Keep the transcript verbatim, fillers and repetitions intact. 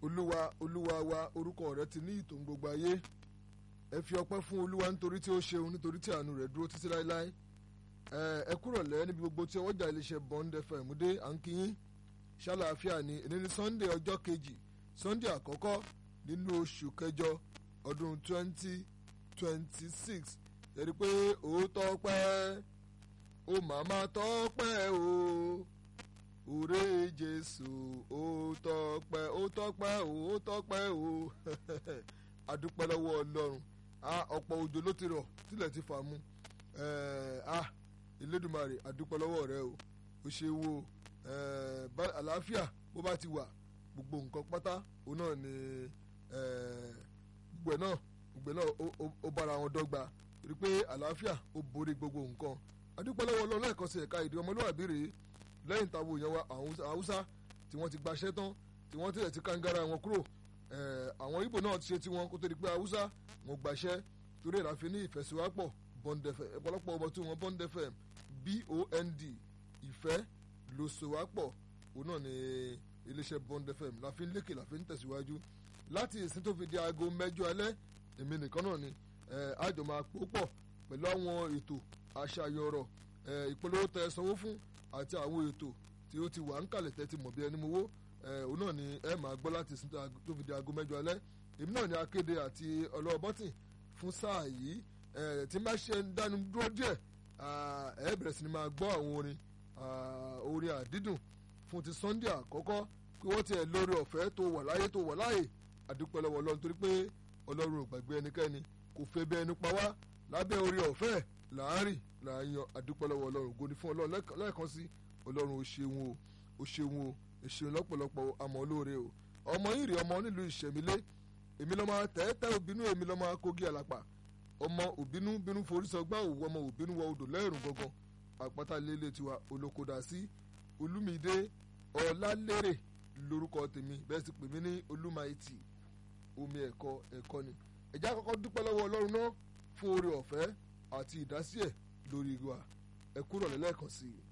olúwa olúwa wa orúkọ rẹ̀ ti ní ìtò gbogbo ayé. Ẹ fi ọpẹ́ fún olúwa nítorí tí ó ṣeun, nítorí tí àánú rẹ̀ dúró títí láéláé. Ẹ kúrọ̀lẹ́ níbi gbogbo tí ọwọ́jà iléeṣẹ́ Bond F M dé à ń kí yín. Ṣàlàáfíà ni èní ní Sunday ọjọ́ kejì Sunday àkọ́kọ́ nínú oṣù kẹjọ ọdún twenty twenty six. Ẹ rí i pé òótọ́ pẹ́ ó màmá tọ́pẹ́ o òré Jésù ó tọ́pẹ́ ó tọ́pẹ́ ó tọ́pẹ́ o adúpẹ́ lọ́wọ́ Ọlọ́run. Ọ̀pọ̀ òjò ló ti rọ̀ tílẹ̀ ti fà mu. Elédùmarè adúpẹ́ lọ́wọ́ rẹ o ó ṣe wo àlàáfíà bó bá ti wà gbogbo nǹkan pátá òun náà ni gbogbo ẹ̀ náà gbogbo ẹ̀ náà ó bára wọn dọ́gba rí pé àlàáfíà ó borí gbogbo nǹkan. Adúpẹ́ lọ́wọ́ Ọlọ́run lẹ́ẹ̀kan sí ẹ̀ka èdè ọmọlúwàbí rèé lẹ́yìn táwọn èèyàn wa Haúsá tí wọ́n ti gbaṣẹ́ tán tí wọ́n tilẹ̀ ti kàǹgàrà wọn kúrò. Àwọn Ìgbò náà ti ṣe tiwọn kó tó di pé Haúsá wọn gbaṣẹ́ torí ìràfin ní ìfẹ̀síwápọ̀ Bond F M ọ̀pọ̀lọpọ̀ ọmọ tí wọ́n Bond F M B O N D ìfẹ́ ló so wá pọ̀ òun náà ni iléeṣẹ́ Bond F M la fi ń lékè la fi ń tẹ̀síwájú láti ìsìn tó fi di aago mẹ́jọ alẹ́ èmi nìkan náà ni àjọ máa pò pọ̀ pẹ̀lú àwọn ètò àṣàyàn ọ̀rọ̀ ìpolówó tẹ sanwó fún àti àwọn ètò tí ó ti wà ń kalẹ̀ tẹ́ ti mọ̀ bí ẹni mowó òun náà ni ẹ máa gbọ́ láti ìsìn tó fi di aago mẹ́jọ alẹ́ èmi náà ni akéde àti ọlọ́wọ́ bọ́tì fún sáà yìí tí má ṣe ń dánu dúró díẹ̀ ẹ bẹ̀rẹ̀ sí ni máa gbọ́ àwọn orin orin àdídùn fún ti Sunday àkọ́kọ́ pé wọ́n tiẹ̀ lórí ọ̀fẹ́ tó wà láyé tó wà láyé àdúpẹ́ lọ́wọ́ Ọlọ́run torí pé Ọlọ́run ò gbàgbé ẹnikẹ́ni kò fẹ́ bẹ́ ẹni pa wá lábẹ́ orí ọ̀fẹ́ láàárín láàyàn àdúpẹ́ lọ́wọ́ Ọlọ́run ògo ni fún Ọlọ́run lẹ́ẹ̀kan sí Ọlọ́run ó ṣeun o ó ṣeun o ó ṣeun lọ́pọ̀lọpọ̀ àmọ́ olóore o ọmọ yìí rí ọmọ nílùú Ìṣẹ̀mílé èmi lọ́mọ tẹ́tẹ́ òbínú èmi lọ́mọ Kogi Àlàpà ọmọ òbínú bínú forí sọgbà òwú ọmọ òbínú wọ odò lẹ́rùn gangan àpáta lélẹ̀ tiwa olókòdá sí Olúmídé Ọlálérè lórúkọ tèmi bẹ́ẹ̀ sì pè mí ní Olúmaìtì omi ẹ̀kọ́ ẹ̀kọ́ ni ẹ̀já kọ́kọ́ dúpẹ́ lọ́wọ́ Ọlọ́run náà fún oore ọ̀fẹ́ àti ìdásí ẹ̀ lórí wa ẹ kúrò lẹ́lẹ́kan sí i.